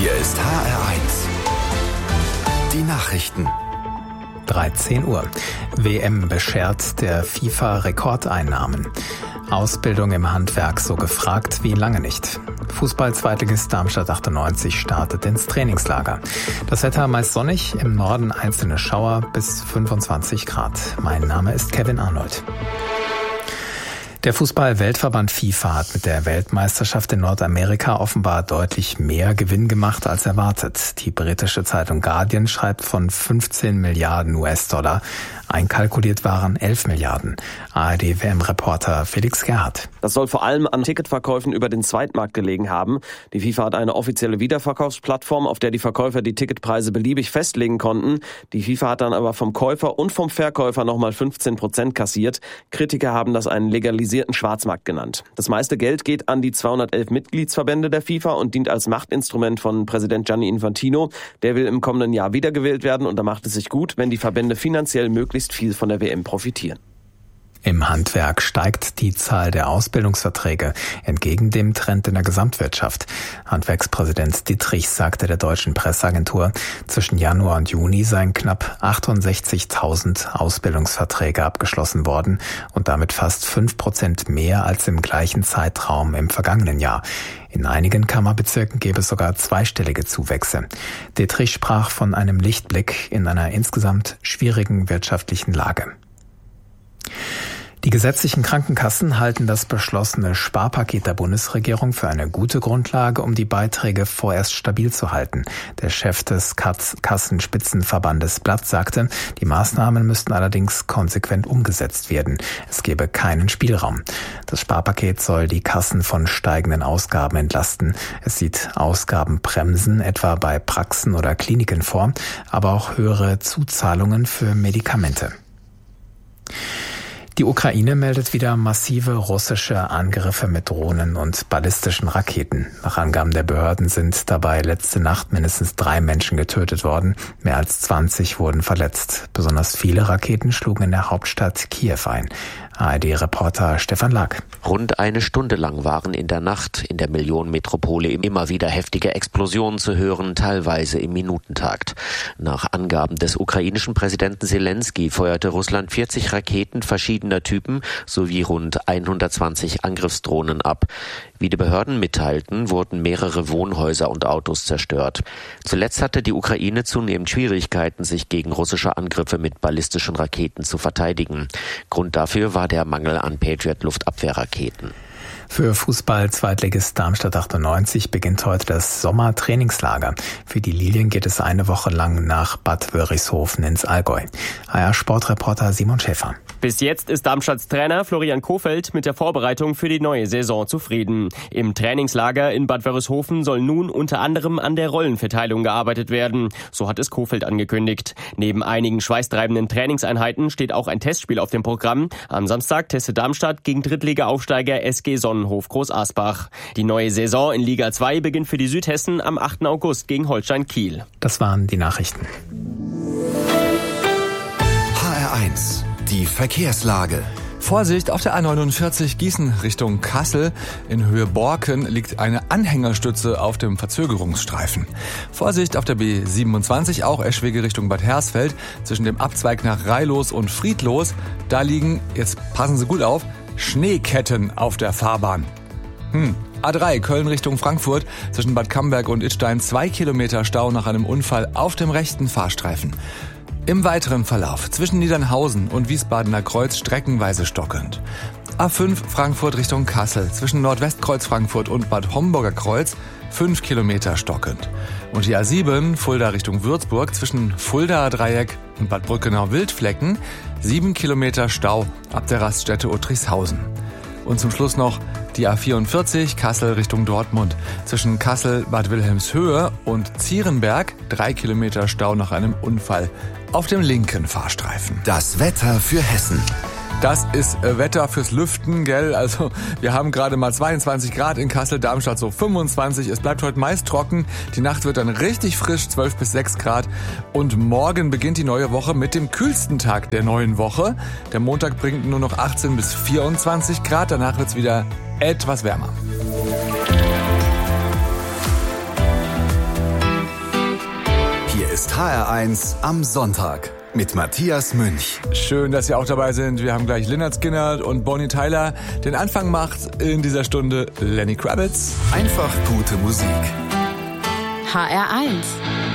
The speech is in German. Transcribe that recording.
Hier ist HR1. Die Nachrichten. 13 Uhr. WM beschert der FIFA Rekordeinnahmen. Ausbildung im Handwerk so gefragt wie lange nicht. Fußball-Zweitligist Darmstadt 98 startet ins Trainingslager. Das Wetter meist sonnig, im Norden einzelne Schauer bis 25 Grad. Mein Name ist Kevin Arnold. Der Fußball-Weltverband FIFA hat mit der Weltmeisterschaft in Nordamerika offenbar deutlich mehr Gewinn gemacht als erwartet. Die britische Zeitung Guardian schreibt von 15 Milliarden US-Dollar. Einkalkuliert waren 11 Milliarden. ARD-WM-Reporter Felix Gerhardt. Das soll vor allem an Ticketverkäufen über den Zweitmarkt gelegen haben. Die FIFA hat eine offizielle Wiederverkaufsplattform, auf der die Verkäufer die Ticketpreise beliebig festlegen konnten. Die FIFA hat dann aber vom Käufer und vom Verkäufer nochmal 15% kassiert. Kritiker haben das einen legalisierten Schwarzmarkt genannt. Das meiste Geld geht an die 211 Mitgliedsverbände der FIFA und dient als Machtinstrument von Präsident Gianni Infantino. Der will im kommenden Jahr wiedergewählt werden und da macht es sich gut, wenn die Verbände finanziell möglichst viel von der WM profitieren. Im Handwerk steigt die Zahl der Ausbildungsverträge entgegen dem Trend in der Gesamtwirtschaft. Handwerkspräsident Dittrich sagte der deutschen Presseagentur, zwischen Januar und Juni seien knapp 68.000 Ausbildungsverträge abgeschlossen worden und damit fast 5% mehr als im gleichen Zeitraum im vergangenen Jahr. In einigen Kammerbezirken gäbe es sogar zweistellige Zuwächse. Dittrich sprach von einem Lichtblick in einer insgesamt schwierigen wirtschaftlichen Lage. Die gesetzlichen Krankenkassen halten das beschlossene Sparpaket der Bundesregierung für eine gute Grundlage, um die Beiträge vorerst stabil zu halten. Der Chef des Kassenspitzenverbandes Blatt sagte, die Maßnahmen müssten allerdings konsequent umgesetzt werden. Es gebe keinen Spielraum. Das Sparpaket soll die Kassen von steigenden Ausgaben entlasten. Es sieht Ausgabenbremsen etwa bei Praxen oder Kliniken vor, aber auch höhere Zuzahlungen für Medikamente. Die Ukraine meldet wieder massive russische Angriffe mit Drohnen und ballistischen Raketen. Nach Angaben der Behörden sind dabei letzte Nacht mindestens 3 Menschen getötet worden. Mehr als 20 wurden verletzt. Besonders viele Raketen schlugen in der Hauptstadt Kiew ein. ARD-Reporter Stefan Lack. Rund eine Stunde lang waren in der Nacht in der Millionenmetropole immer wieder heftige Explosionen zu hören, teilweise im Minutentakt. Nach Angaben des ukrainischen Präsidenten Zelensky feuerte Russland 40 Raketen verschiedener Typen sowie rund 120 Angriffsdrohnen ab. Wie die Behörden mitteilten, wurden mehrere Wohnhäuser und Autos zerstört. Zuletzt hatte die Ukraine zunehmend Schwierigkeiten, sich gegen russische Angriffe mit ballistischen Raketen zu verteidigen. Grund dafür war der Mangel an Patriot-Luftabwehrraketen. Für Fußball-Zweitligist Darmstadt 98 beginnt heute das Sommertrainingslager. Für die Lilien geht es eine Woche lang nach Bad Wörishofen ins Allgäu. HR-Sportreporter Simon Schäfer. Bis jetzt ist Darmstadts Trainer Florian Kohfeldt mit der Vorbereitung für die neue Saison zufrieden. Im Trainingslager in Bad Wörishofen soll nun unter anderem an der Rollenverteilung gearbeitet werden. So hat es Kohfeldt angekündigt. Neben einigen schweißtreibenden Trainingseinheiten steht auch ein Testspiel auf dem Programm. Am Samstag testet Darmstadt gegen Drittliga-Aufsteiger SG Sonnenhof Groß Asbach. Die neue Saison in Liga 2 beginnt für die Südhessen am 8. August gegen Holstein Kiel. Das waren die Nachrichten. HR1, die Verkehrslage. Vorsicht, auf der A49 Gießen Richtung Kassel. In Höhe Borken liegt eine Anhängerstütze auf dem Verzögerungsstreifen. Vorsicht auf der B27, auch Eschwege Richtung Bad Hersfeld. Zwischen dem Abzweig nach Rheilos und Friedlos, da liegen, jetzt passen Sie gut auf, Schneeketten auf der Fahrbahn. A3 Köln Richtung Frankfurt. Zwischen Bad Camberg und Idstein 2 Kilometer Stau nach einem Unfall auf dem rechten Fahrstreifen. Im weiteren Verlauf zwischen Niedernhausen und Wiesbadener Kreuz streckenweise stockend. A5 Frankfurt Richtung Kassel, zwischen Nordwestkreuz Frankfurt und Bad Homburger Kreuz 5 Kilometer stockend. Und die A7 Fulda Richtung Würzburg, zwischen Fuldaer Dreieck und Bad Brückenau-Wildflecken 7 Kilometer Stau ab der Raststätte Uttrichshausen. Und zum Schluss noch die A44 Kassel Richtung Dortmund. Zwischen Kassel, Bad Wilhelmshöhe und Zierenberg 3 Kilometer Stau nach einem Unfall auf dem linken Fahrstreifen. Das Wetter für Hessen. Das ist Wetter fürs Lüften, gell? Also wir haben gerade mal 22 Grad in Kassel, Darmstadt so 25. Es bleibt heute meist trocken. Die Nacht wird dann richtig frisch, 12 bis 6 Grad. Und morgen beginnt die neue Woche mit dem kühlsten Tag der neuen Woche. Der Montag bringt nur noch 18 bis 24 Grad. Danach wird's wieder etwas wärmer. ist HR1 am Sonntag mit Matthias Münch. Schön, dass Sie auch dabei sind. Wir haben gleich Lynyrd Skynyrd und Bonnie Tyler. Den Anfang macht in dieser Stunde Lenny Kravitz. Einfach gute Musik. HR1